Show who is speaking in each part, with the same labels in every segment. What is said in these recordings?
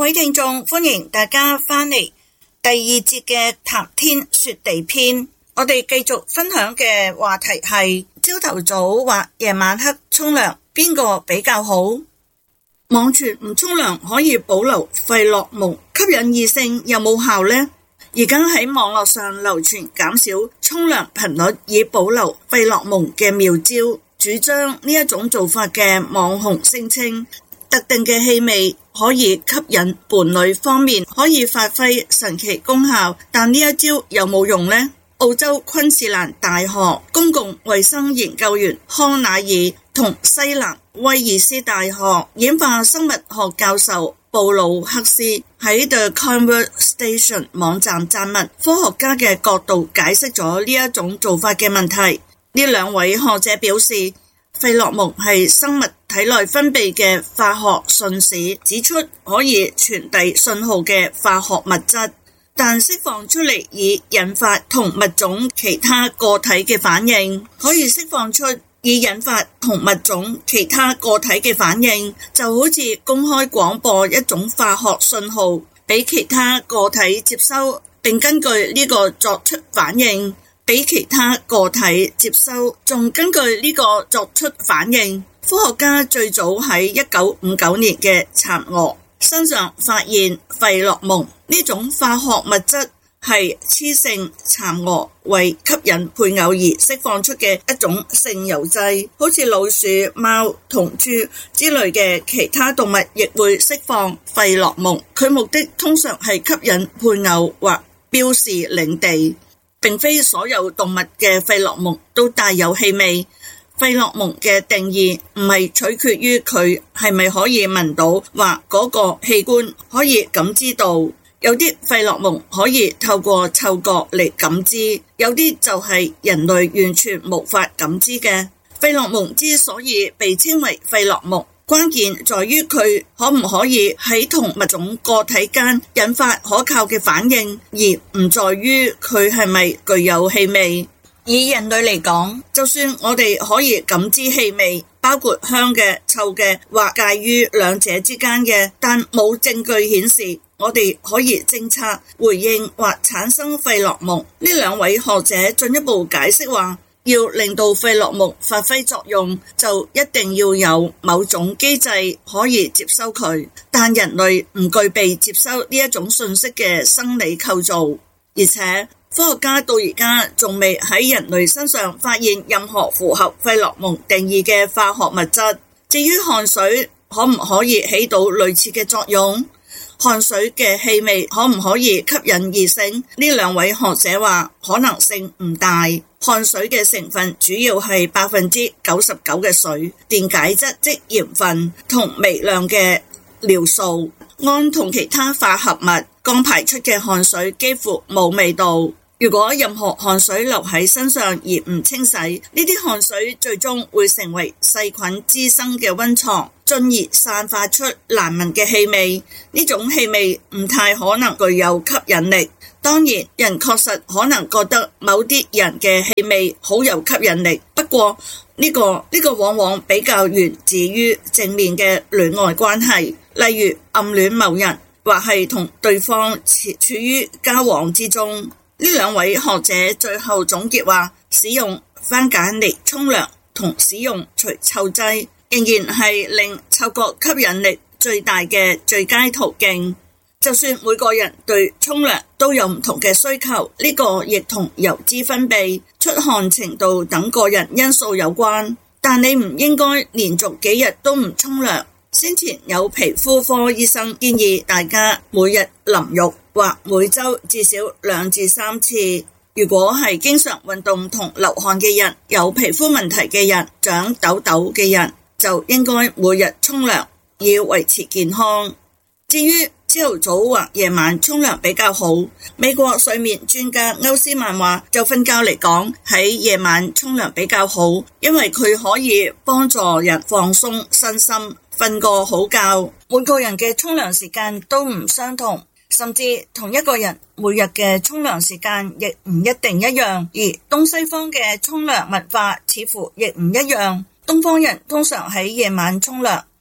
Speaker 1: 位聽眾，歡迎大家返嚟第二節嘅談天說地篇。我哋繼續分享嘅話題係朝頭早或夜晚黑沖涼邊個比較好？網傳唔沖涼可以保留費洛蒙，吸引異性有冇效呢？而家喺網絡上流傳減少沖涼頻率以保留費洛蒙嘅妙招，主張呢一種做法嘅網紅聲稱特定嘅氣味可以吸引伴侶方面可以發揮神奇功效，但呢一招有冇用呢？澳洲昆士蘭大學公共衛生研究員康乃爾同西南威爾斯大學演化生物學教授布魯克斯喺 The Conversation 網站撰文，科學家嘅角度解釋咗呢一種做法嘅問題。呢兩位學者表示，費洛蒙係生物體內分泌嘅化學信使，指出可以傳遞信號嘅化學物質，但釋放出嚟以引發同物種其他個體嘅反應，可以釋放出以引發同物種其他個體嘅反應，就好似公開廣播一種化學信號俾其他個體接收，並根據呢個作出反應，俾其他個體接收，仲根據呢個作出反應。科學家最早喺1959年嘅蠶蛾身上發現費洛蒙呢種化學物質係雌性蠶蛾為吸引配偶而釋放出嘅一種性誘劑，好似老鼠、貓同豬之類嘅其他動物亦會釋放費洛蒙，佢目的通常係吸引配偶或標示領地。並非所有動物嘅費洛蒙都帶有氣味。費洛蒙嘅定義唔係取決於佢係咪可以聞到或嗰個器官可以感知到，有啲費洛蒙可以透過嗅覺嚟感知，有啲就係人類完全無法感知嘅。費洛蒙之所以被稱為費洛蒙，關鍵在於佢可唔可以喺同物種個體間引發可靠嘅反應，而唔在於佢係咪具有氣味。以人類嚟講，就算我哋可以感知氣味，包括香嘅、臭嘅或介於兩者之間嘅，但冇證據顯示我哋可以偵測、回應或產生費洛蒙。呢兩位學者進一步解釋話，要令到費洛蒙發揮作用，就一定要有某種機制可以接收佢，但人類唔具備接收呢一種信息嘅生理構造，而且科學家到而家仲未喺人類身上發現任何符合費洛蒙定義嘅化學物質。至於汗水可唔可以起到類似嘅作用？汗水嘅氣味可唔可以吸引異性？呢兩位學者話可能性唔大。汗水嘅成分主要係99%嘅水、電解質即鹽分同微量嘅尿素。氨同其他化合物降排出嘅汗水幾乎冇味道。如果任何汗水留喺身上而唔清洗，呢啲汗水最終會成為細菌滋生嘅溫床，進而散發出難聞嘅氣味。呢種氣味唔太可能具有吸引力。當然，人確實可能覺得某啲人嘅氣味好有吸引力，不過呢個往往比較源自於正面嘅戀愛關係，例如暗戀某人或係同對方處於交往之中。呢兩位學者最後總結話，使用番梘嚟沖涼同使用除臭劑仍然係令嗅覺吸引力最大嘅最佳途徑。就算每個人對沖涼都有唔同嘅需求，呢個亦同油脂分泌、出汗程度等個人因素有關，但你唔應該連續幾日都唔沖涼。先前有皮膚科醫生建議大家每日淋浴或每周至少2至3次。如果係經常運動同流汗嘅人、有皮膚問題嘅人、長痘痘嘅人，就應該每日沖涼以維持健康。至於朝頭早或夜晚沖涼比較好，美國睡眠專家歐斯曼話，就瞓覺嚟講，喺夜晚沖涼比較好，因為佢可以幫助人放鬆身心，瞓個好覺。每個人嘅沖涼時間都唔相同，甚至同一個人每日嘅沖涼時間亦唔一定一樣，而東西方嘅沖涼文化似乎亦唔一樣。東方人通常喺夜晚沖涼，而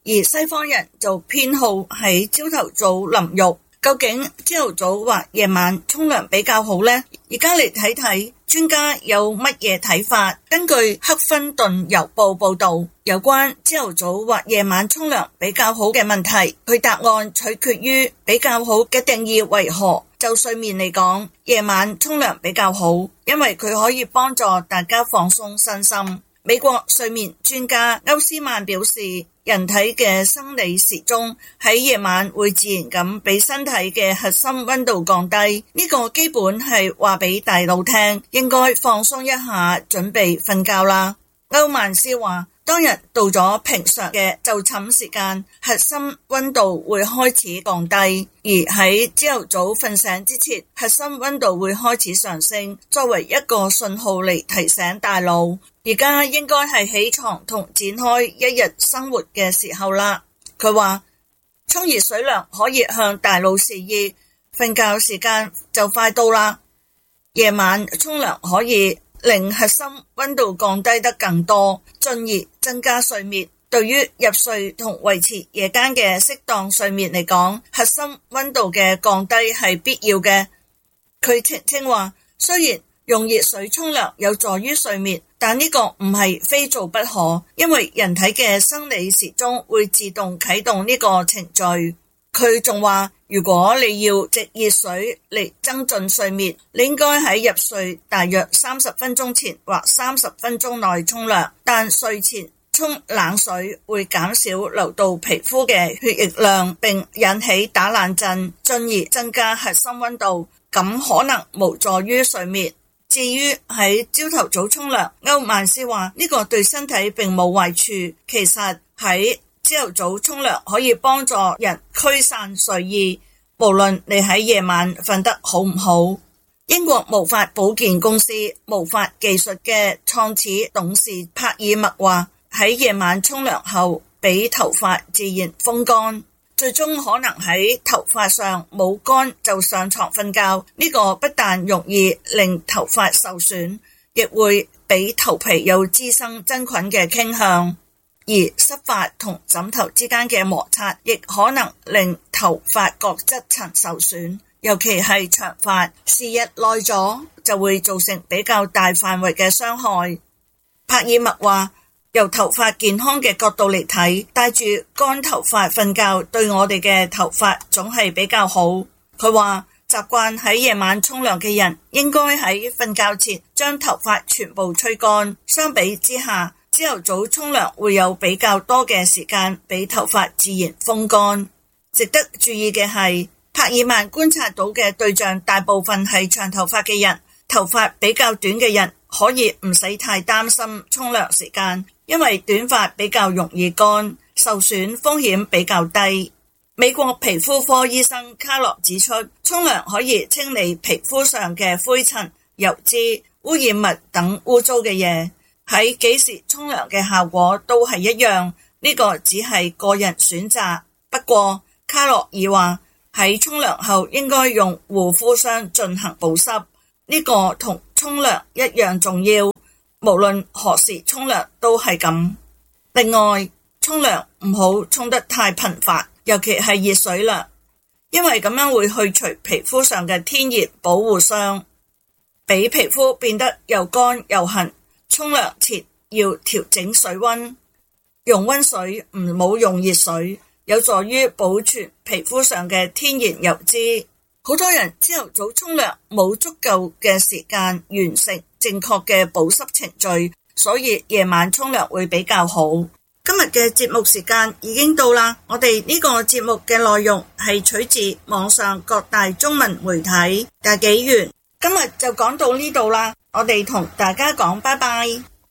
Speaker 1: 而西方人就偏好喺朝頭早淋浴。究竟朝頭早或夜晚沖涼比較好呢？而家嚟睇睇專家有乜嘢睇法。根據赫芬頓郵報報道，有關朝頭早或夜晚沖涼比較好嘅問題，佢答案取決於比較好嘅定義為何。就睡眠嚟講，夜晚沖涼比較好，因為佢可以幫助大家放鬆身心。美國睡眠專家歐斯曼表示，人體嘅生理時鐘喺夜晚會自然咁俾身體嘅核心溫度降低，呢個基本係話俾大腦聽，應該放鬆一下，準備瞓覺啦。歐曼斯話，當人到咗平常嘅就寢時間，核心溫度會開始降低，而喺朝頭早瞓醒之前，核心溫度會開始上升，作為一個信號嚟提醒大腦，而家應該係起床同展開一日生活嘅時候啦。佢話，沖熱水涼可以向大腦示意，瞓覺時間就快到啦。夜晚沖涼可以令核心溫度降低得更多，進而增加睡眠。對於入睡同維持夜間嘅適當睡眠嚟講，核心溫度嘅降低係必要嘅。佢澄清話，雖然用熱水沖涼有助於睡眠，但呢個唔係非做不可，因為人體嘅生理時鐘會自動啟動呢個程序。佢仲話，如果你要藉熱水嚟增進睡眠，你應該喺入睡大約30分鐘前或30分鐘內沖涼，但睡前沖冷水會減少流到皮膚嘅血液量，並引起打冷震，進而增加核心溫度，咁可能無助於睡眠。至於喺朝頭早沖涼，歐曼斯話呢個對身體並冇壞處，其實喺朝頭早沖涼可以幫助人驅散睡意，無論你喺夜晚瞓得好唔好。英國毛髮保健公司毛髮技術嘅創始董事帕爾默話，喺夜晚沖涼後俾頭髮自然風乾，最終可能喺頭髮上冇乾就上床瞓覺，呢個不但容易令頭髮受損，亦會俾頭皮有滋生真菌嘅傾向。而濕髮同枕頭之間嘅摩擦亦可能令頭髮角質層受損，尤其係長髮，時日耐咗就會造成比較大範圍嘅傷害。帕爾默話，由頭髮健康嘅角度嚟睇，帶住乾頭髮瞓覺對我哋嘅頭髮總係比較好。佢話，習慣喺夜晚沖涼嘅人應該喺瞓覺前將頭髮全部吹乾，相比之下，朝頭早沖涼會有比較多嘅時間俾頭髮自然風乾。值得注意嘅係，帕爾默觀察到嘅對象大部分係長頭髮嘅人，頭髮比較短嘅人可以唔使太擔心沖涼時間，因為短髮比較容易乾，受損風險比較低。美國皮膚科醫生卡洛指出，沖涼可以清理皮膚上嘅灰塵、油脂、污染物等污糟嘅嘢。喺幾時沖涼嘅效果都係一樣，呢個只係個人選擇。不過卡洛爾話，喺沖涼後應該用護膚霜進行保濕，呢個同沖涼一樣重要，無論何時沖涼都係咁。另外，沖涼唔好沖得太頻繁，尤其係熱水涼，因為咁樣會去除皮膚上嘅天然保護霜，俾皮膚變得又乾又痕。沖涼前要調整水溫，用溫水唔好用熱水，有助於保存皮膚上嘅天然油脂。好多人朝頭早沖涼冇足夠嘅時間完成正確嘅保濕程序，所以夜晚沖涼會比較好。今日嘅節目時間已經到啦，我哋呢個節目嘅內容係取自網上各大中文媒體大紀元。今日就講到呢度啦，我哋同大家講拜拜。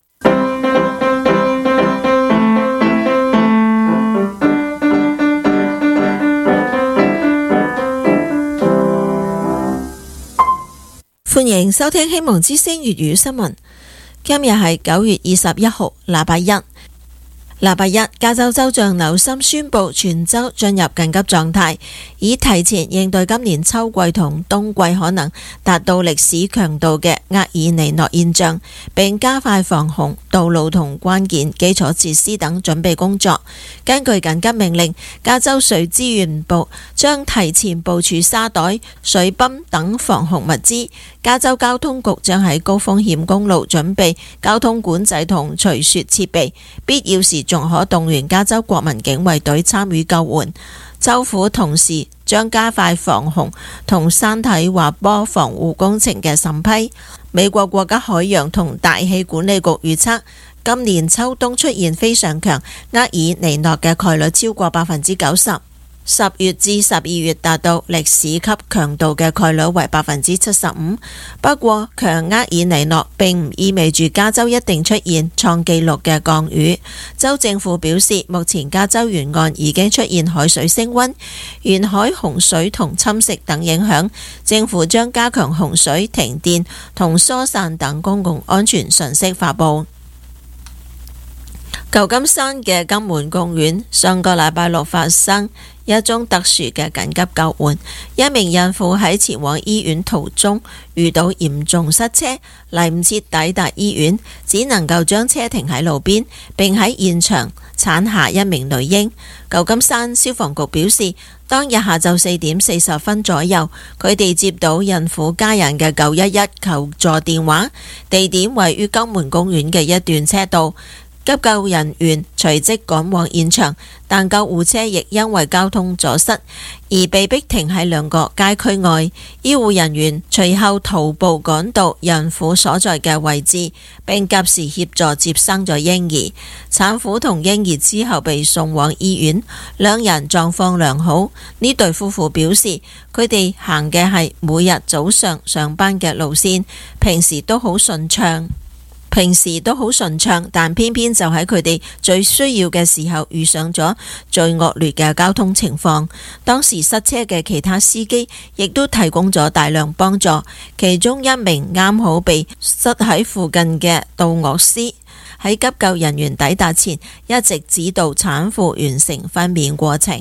Speaker 2: 歡迎收聽希望之聲粵語新聞。今日係9月21號，禮拜一。 禮拜一，加州州長紐森宣布全州進入緊急狀態，以提前應對今年秋季同冬季可能達到歷史強度嘅厄爾尼諾現象，並加快防洪、道路同關鍵基礎設施等準備工作。根據緊急命令，加州水資源部將提前部署沙袋、水泵等防洪物資。加州交通局將喺高風險公路準備交通管制同除雪設備，必要時仲可動員加州國民警衛隊參與救援。州府同時將加快防洪同山體滑坡防護工程嘅審批。美國國家海洋同大氣管理局預測，今年秋冬出現非常強厄爾尼諾嘅概率超過90%。10月至12月達到歷史級強度嘅概率為75%。不過，強厄爾尼諾並唔意味住加州一定出現創紀錄嘅降雨。州政府表示，目前加州沿岸已經出現海水升溫、沿海洪水同侵蝕等影響，政府將加強洪水、停電同疏散等公共安全信息發佈。舊金山嘅金門公園上個禮拜六發生一宗特殊嘅緊急救援，一名孕婦喺前往醫院途中遇到嚴重塞車，嚟唔切抵達醫院，只能夠將車停喺路邊，並喺現場產下一名女嬰。舊金山消防局表示，當日下晝4點40分左右，佢哋接到孕婦家人嘅911求助電話，地點位於金門公園嘅一段車道。急救人員隨即趕往現場，但救護車亦因為交通阻塞而被迫停喺兩個街區外。醫護人員隨後徒步趕到孕婦所在嘅位置，並及時協助接生咗嬰兒。產婦同嬰兒之後被送往醫院，兩人狀況良好。呢對夫婦表示，佢哋行嘅係每日早上上班嘅路線，平時都好順暢，但偏偏就喺佢哋最需要嘅時候遇上咗最惡劣嘅交通情況。當時塞車嘅其他司機亦都提供咗大量幫助，其中一名啱好被塞喺附近嘅導樂師喺急救人員抵達前一直指導產婦完成分娩過程。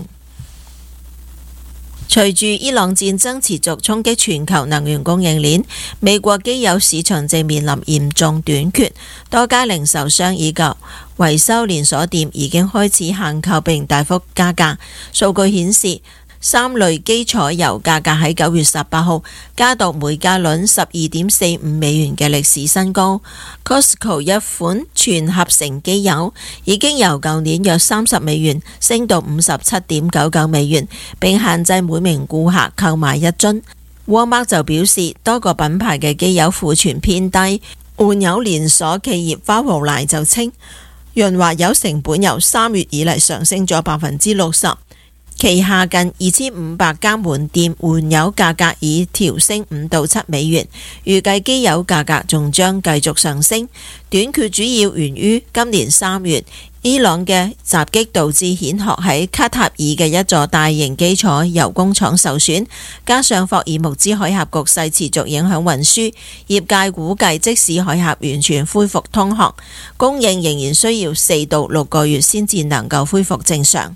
Speaker 2: 隨住伊朗戰爭持續衝擊全球能源供應鏈，美國機油市場正面臨嚴重短缺，多家零售商以及維修連鎖店已經開始限購並大幅加價。數據顯示，3類基礎油價格喺9月18號加到每加侖12.45美元嘅歷史新高。Costco 一款全合成機油已經由舊年約30美元升到57.99美元，並限制每名顧客購買一樽。Walmart 就表示，多個品牌嘅機油庫存偏低。換油連鎖企業花王奶就稱，潤滑油成本由3月以嚟上升咗60%。旗下近2500家門店換油價格已調升5到7美元，預計機油價格仲將繼續上升。短缺主要源於今年3月伊朗嘅襲擊導致蜆殼喺卡塔爾嘅一座大型基礎油工廠受損，加上霍爾木茲海峽局勢持續影響運輸，業界估計即使海峽完全恢復通航，供應仍然需要4到6個月先至能夠恢復正常。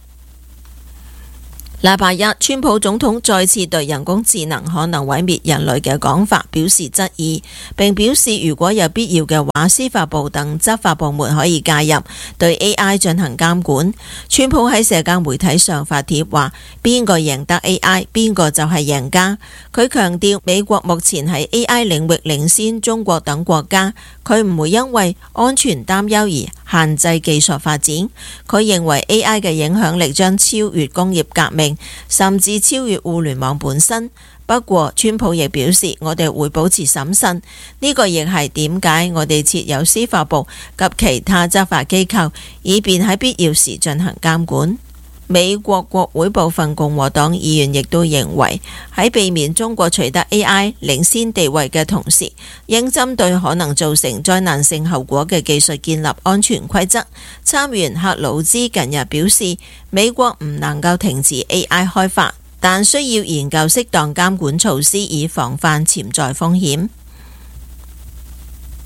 Speaker 2: 禮拜一，川普總統再次對人工智能可能毀滅人類嘅講法表示質疑，並表示如果有必要嘅話，司法部等執法部門可以介入對 AI 進行監管。川普喺社交媒體上發帖話，邊個贏得 AI， 邊個就係贏家。佢強調美國目前喺 AI 領域領先中國等國家，佢唔會因為安全擔憂而限制技術發展。佢認為 AI 嘅影響力將超越工業革命，甚至超越互聯網本身。不過，川普亦表示，我哋會保持審慎。呢個亦係點解我哋設有司法部及其他執法機構，以便喺必要時進行監管。美國國會部分共和黨議員亦都認為，喺避免中國取得 AI 領先地位嘅同時，應針對可能造成災難性後果嘅技術建立安全規則。參議員克魯茲近日表示，美國唔能夠停止 AI 開發，但需要研究適當監管措施以防範潛在風險。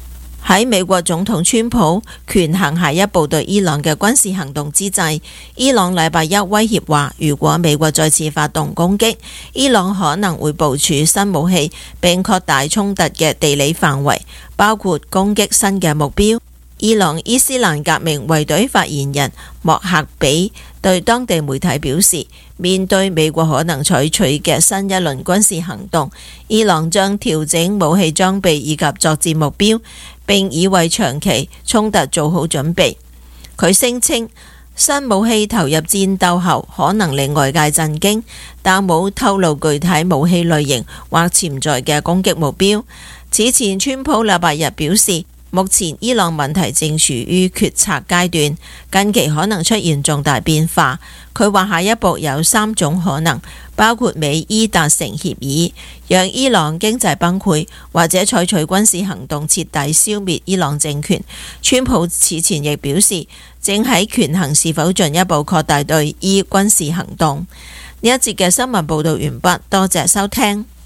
Speaker 2: 喺美國總統川普權衡下一步對伊朗嘅軍事行動之際，伊朗禮拜一威脅話，如果美國再次發動攻擊，伊朗可能會部署新武器並擴大衝突嘅地理範圍，包括攻擊新嘅目標。伊朗伊斯蘭革命衛隊發言人莫克比對當地媒體表示，面對美國可能採取嘅新一輪軍事行動，伊朗將調整武器裝備以及作戰目標，並已為長期衝突做好準備。佢聲稱新武器投入戰鬥後可能令外界震驚，但冇透露具體武器類型或潛在嘅攻擊目標。此前川普禮拜日表示，目前伊朗問題正處於決策階段，近期可能出現重大變化。佢話下一步有3種可能，包括美伊達成協議，讓伊朗經濟崩潰，或者採取軍事行動徹底消滅伊朗政權。川普此前亦表示，正喺權衡是否進一步擴大對伊軍事行動。呢一節嘅新聞報導完畢，多謝收聽。